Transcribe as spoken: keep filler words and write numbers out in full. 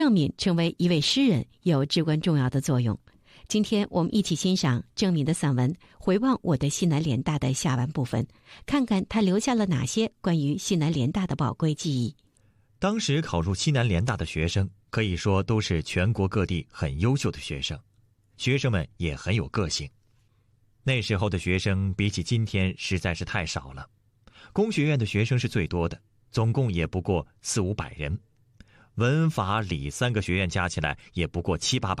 郑敏成为一位诗人有至关重要的作用。今天我们一起欣赏郑敏的散文《回望我的西南联大》的下半部分，看看他留下了哪些关于西南联大的宝贵记忆。 当时考入西南联大的学生可以说都是全国各地很优秀的学生，学生们也很有个性。那时候的学生比起今天实在是太少了，工学院的学生是最多的，总共也不过四五百人，文法理三个学院加起来也不过七八百